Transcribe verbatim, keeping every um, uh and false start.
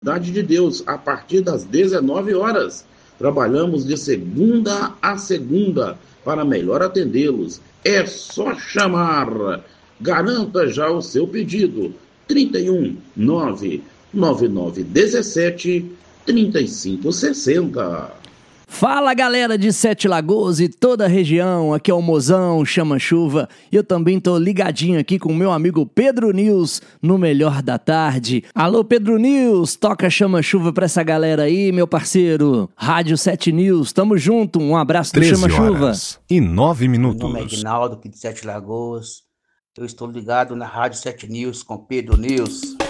Cidade de Deus, a partir das dezenove horas. Trabalhamos de segunda a segunda para melhor atendê-los. É só chamar. Garanta já o seu pedido. trinta e um, nove nove nove dezessete, trinta e cinco sessenta. Fala galera de Sete Lagoas e toda a região, aqui é o Mozão Chama Chuva e eu também tô ligadinho aqui com o meu amigo Pedro News no Melhor da Tarde. Alô Pedro News, toca Chama Chuva pra essa galera aí, meu parceiro. Rádio Sete News, tamo junto, um abraço do Chama Chuva. E nove minutos. Meu nome é Aguinaldo, aqui de Sete Lagoas. Eu estou ligado na Rádio Sete News com Pedro News.